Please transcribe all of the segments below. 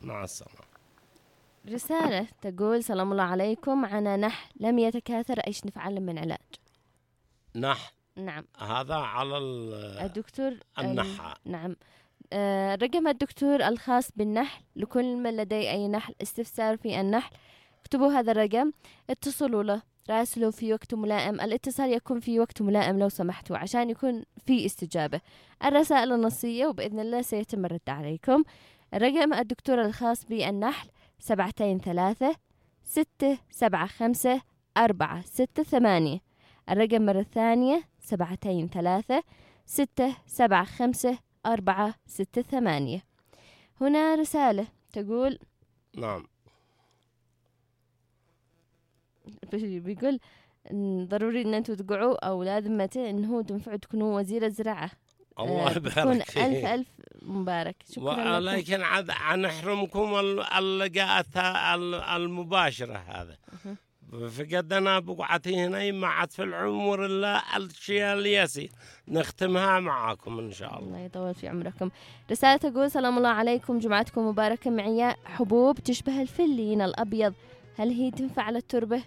مع السلامة. رسالة تقول سلام الله عليكم، معنا نحل لم يتكاثر، ايش نفعل من علاج؟ نحل. نعم. هذا على الدكتور النحى. نعم. رقم الدكتور الخاص بالنحل لكل من لديه أي نحل استفسار في النحل، اكتبوا هذا الرقم، اتصلوا له، راسلوا في وقت ملائم. الاتصال يكون في وقت ملائم لو سمحتوا عشان يكون في استجابة. الرسائل النصية وبإذن الله سيتم الرد عليكم. رقم الدكتور الخاص بالنحل 723-675-468. الرقم مرة ثانية 723-675-468. هنا رسالة تقول نعم. بيقول ضروري ان انتوا تقعوا او لازم متى انه تنفعوا تكونوا وزير الزراعة. الله يبارك فيك. ألف مبارك. شكرا لكم. لكن نحرمكم اللقاء المباشرة هذا. فقدنا بقعتي هنا ما عاد في العمر إلا الشيء اليسير نختمها معاكم إن شاء الله. الله يطول في عمركم. رسالة تقول سلام الله عليكم، جمعتكم مباركة. معي حبوب تشبه الفلين الأبيض، هل هي تنفع للتربة؟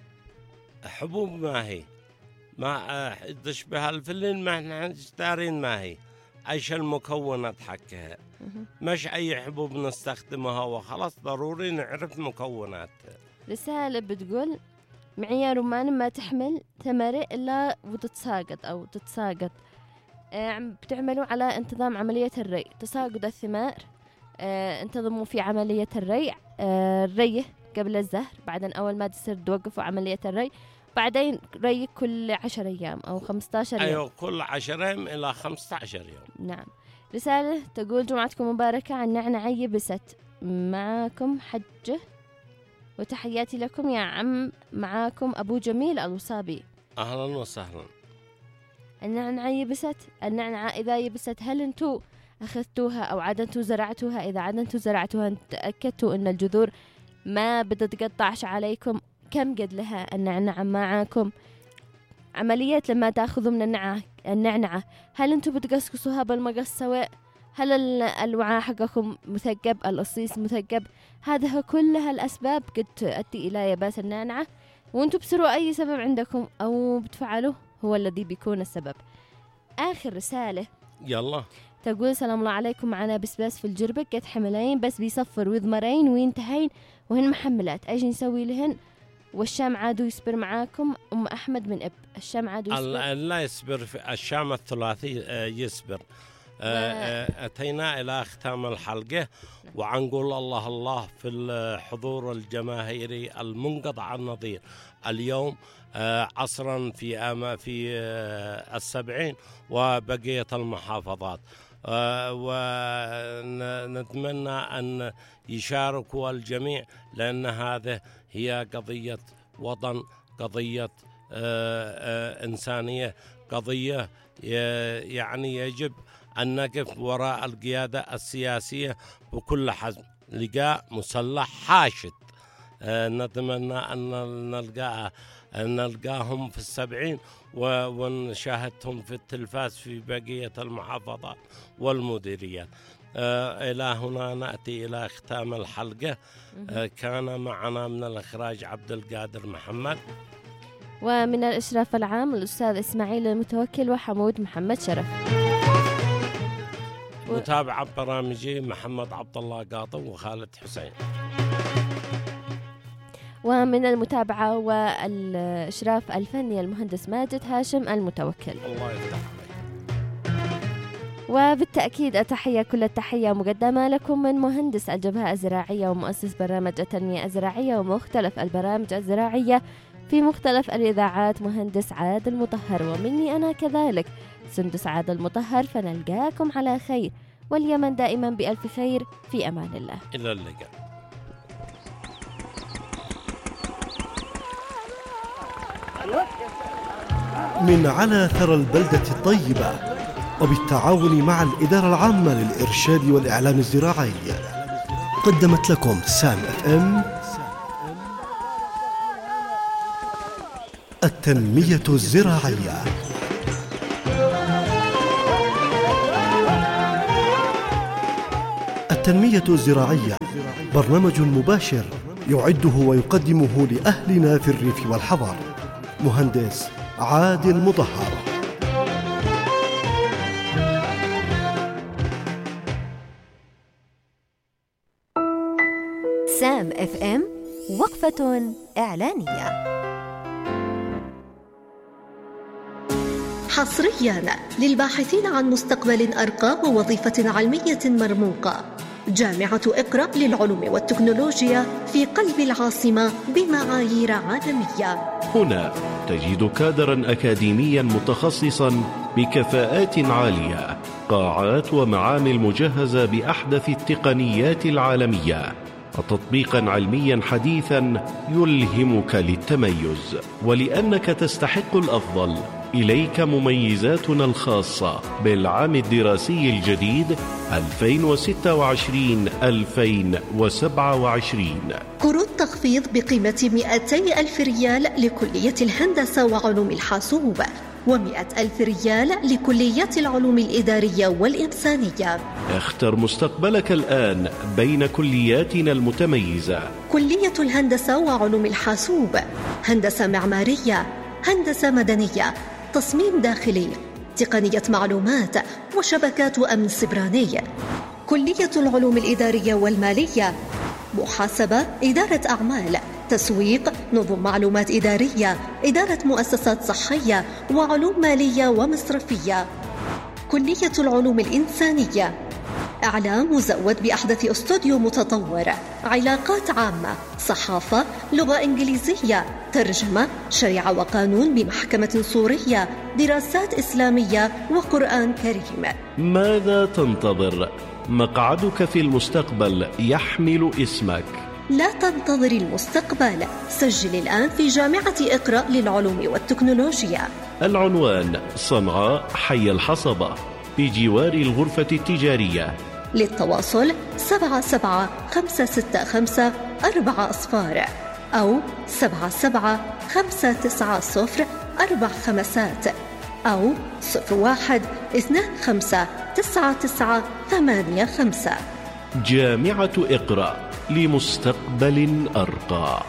حبوب ما هي ما تشبه الفلين، ما احنا دارين ما هي ايش المكونات حقها، مش اي حبوب نستخدمها وخلاص، ضروري نعرف مكونات. رسالة بتقول معي رمان ما تحمل ثمرة إلا وتتساقط أو تتساقط. بتعملوا على انتظام عملية الري، تساقط الثمار. انتظموا في عملية الري، الري قبل الزهر، بعدين أول ما تصير توقفوا عملية الري، بعدين ري كل 10 أيام أو 15 يوم. أيوة كل 10 أيام إلى 15 يوم. نعم. رسالة تقول جمعتكم مباركة، عن نعناع يبست، معاكم حجة وتحياتي لكم يا عم، معاكم أبو جميل الوصابي. أهلا وسهلا. النعناع يبست، النعناع إذا يبست هل أنتوا أخذتوها أو عدنتوا زرعتوها؟ إذا عدنتوا زرعتوها تأكدتوا أن الجذور ما بتتقطعش عليكم. كم قد لها النعناع معاكم؟ عملية لما تأخذوا من النعنعة هل أنتوا بتقصقصوها بالمقص سواء؟ هل الوعاء حقكم مثقب، القصيص مثقب؟ هذا كلها الأسباب قد تؤدي إلى يباس النعنعة، وأنتوا بسروا أي سبب عندكم أو بتفعلوه هو الذي بيكون السبب. آخر رسالة يلا تقول سلام الله عليكم، معنا بسباس في الجربة قد حملين بس بيصفر وذمرين وينتهين وهن محملات، ايش نسوي لهن؟ والشام عادوا يصبر معاكم. أم أحمد من الشام عادوا يصبر. لا يصبر، في الشام الثلاثي يصبر. أتينا إلى ختام الحلقة وعنقول الله الله في الحضور الجماهيري المنقطع النظير اليوم عصرا في 70 وبقية المحافظات، ونتمنى أن يشاركوا الجميع، لأن هذه هي قضية وطن، قضية إنسانية، قضية يعني يجب أن نقف وراء القيادة السياسية بكل حزم. لقاء مسلح حاشد، نتمنى أن نلقاهم في 70 ونشاهدهم في التلفاز في بقية المحافظات والمديريات. إلى هنا نأتي إلى ختام الحلقة. كان معنا من الإخراج عبد القادر محمد، ومن الإشراف العام الأستاذ إسماعيل المتوكل وحمود محمد شرف، متابعة برامجي محمد عبد الله قاطب وخالد حسين، ومن المتابعة والإشراف الفني المهندس ماجد هاشم المتوكل. الله يفتح عليك. وبالتأكيد التحية كل التحية مقدمة لكم من مهندس الجبهة الزراعية ومؤسس برنامج التنمية الزراعية ومختلف البرامج الزراعية في مختلف الإذاعات، مهندس عادل المطهر، ومني أنا كذلك سندس عادل المطهر. فنلقاكم على خير، واليمن دائما بألف خير، في أمان الله، إلى اللقاء. من على ثرى البلدة الطيبة وبالتعاون مع الإدارة العامة للإرشاد والإعلام الزراعي قدمت لكم سام FM التنمية الزراعية. التنمية الزراعية، برنامج مباشر يعده ويقدمه لأهلنا في الريف والحضر. مهندس عادل مطهر. سام اف ام، وقفة إعلانية. حصرياً للباحثين عن مستقبل أرقى ووظيفة علمية مرموقة، جامعة إقرأ للعلوم والتكنولوجيا في قلب العاصمة بمعايير عالمية. هنا تجد كادراً أكاديمياً متخصصاً بكفاءات عالية، قاعات ومعامل مجهزة بأحدث التقنيات العالمية، وتطبيقاً علمياً حديثاً يلهمك للتميز. ولأنك تستحق الأفضل، إليك مميزاتنا الخاصة بالعام الدراسي الجديد 2026-2027. كروت تخفيض بقيمة 200,000 ريال لكلية الهندسة وعلوم الحاسوب، و100,000 ريال لكليات العلوم الإدارية والإنسانية. اختر مستقبلك الآن بين كلياتنا المتميزة: كلية الهندسة وعلوم الحاسوب، هندسة معمارية، هندسة مدنية، تصميم داخلي، تقنية معلومات وشبكات وأمن سيبراني. كلية العلوم الإدارية والمالية، محاسبة، إدارة أعمال، تسويق، نظم معلومات إدارية، إدارة مؤسسات صحية، وعلوم مالية ومصرفية. كلية العلوم الإنسانية، إعلام مزود بأحدث استوديو متطور، علاقات عامة، صحافة، لغة إنجليزية، ترجمة، شريعة وقانون بمحكمة سورية، دراسات إسلامية وقرآن كريم. ماذا تنتظر؟ مقعدك في المستقبل يحمل اسمك. لا تنتظر المستقبل، سجل الآن في جامعة إقرأ للعلوم والتكنولوجيا. العنوان: صنعاء، حي الحصبة، بجوار الغرفة التجارية. للتواصل 77-565-4 أو 77-590-4 أو 01-25-99-85. جامعة إقرأ، لمستقبل أرقى.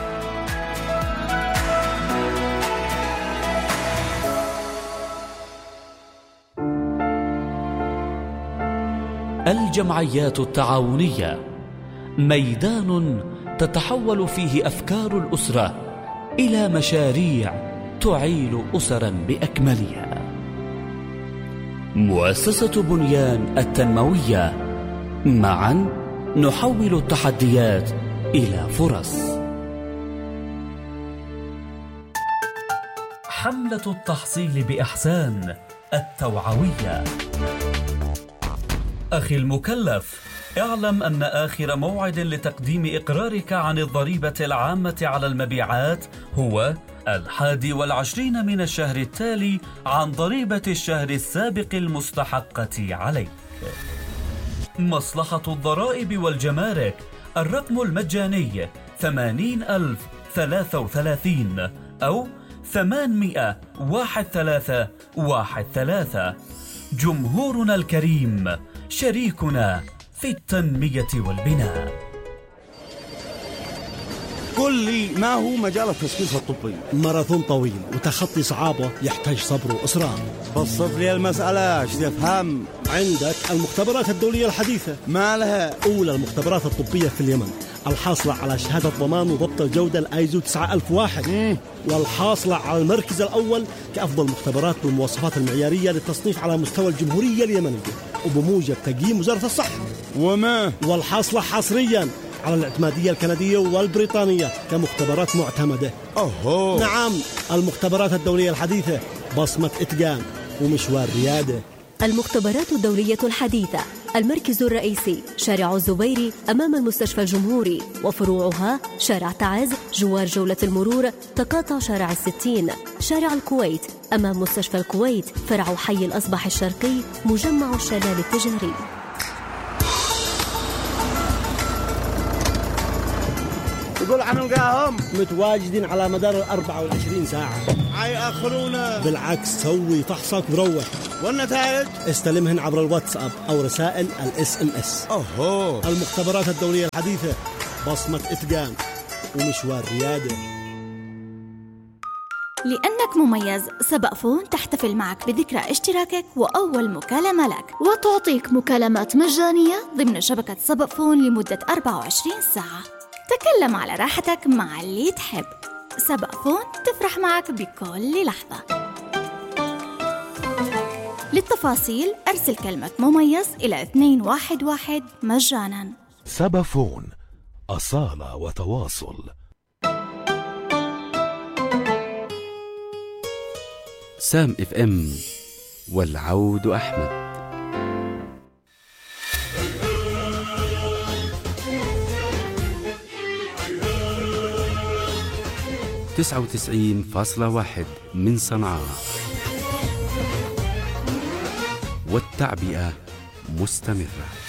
الجمعيات التعاونية ميدان تتحول فيه أفكار الأسرة إلى مشاريع تعيل أسرا بأكملها. مؤسسة بنيان التنموية، معا نحول التحديات إلى فرص. حملة التحصيل بإحسان التوعوية. أخي المكلف، اعلم أن آخر موعد لتقديم إقرارك عن الضريبة العامة على المبيعات هو 21 من الشهر التالي عن ضريبة الشهر السابق المستحقة عليك. مصلحة الضرائب والجمارك، الرقم المجاني 80,033 أو 800-1313. جمهورنا الكريم، شريكنا في التنمية والبناء. قل لي، ما هو مجال التثقيف الطبي؟ ماراثون طويل وتخطي صعابه يحتاج صبر وإصرار. بسط لي المسألة، ايش تفهم؟ عندك المختبرات الدولية الحديثة. ما لها؟ أولى المختبرات الطبية في اليمن، الحاصلة على شهادة ضمان وضبط الجودة الآيزو 9001، والحاصلة على المركز الأول كأفضل مختبرات بالمواصفات المعيارية للتصنيف على مستوى الجمهورية اليمنية وبموجب تقييم وزارة الصحة. والحاصلة حصريا على الاعتمادية الكندية والبريطانية كمختبرات معتمدة. نعم، المختبرات الدولية الحديثة، بصمة إتقان ومشوار ريادة. المختبرات الدولية الحديثة، المركز الرئيسي شارع الزبيري أمام المستشفى الجمهوري، وفروعها شارع تعز جوار جولة المرور، تقاطع شارع 60، شارع الكويت أمام مستشفى الكويت، فرع حي الأصبح الشرقي، مجمع الشلال التجاري. يقول حنلقاهم متواجدين على مدار 24 ساعة. حيأخرونا. بالعكس، سوي فحصك وروح. والنتائج استلمهن عبر الواتساب أو رسائل SMS. أوهو. المختبرات الدولية الحديثة، بصمة إتقان ومشوار ريادة. لأنك مميز، سبق فون تحتفل معك بذكرى اشتراكك وأول مكالمة لك، وتعطيك مكالمات مجانية ضمن شبكة سبق فون لمدة 24 ساعة. تكلم على راحتك مع اللي تحب. سبق فون تفرح معك بكل لحظة. للتفاصيل أرسل كلمة مميز إلى 211 مجانا. سبق فون، أصالة وتواصل. سام FM والعود أحمد. 99.1 من صنعاء، والتعبئة مستمرة.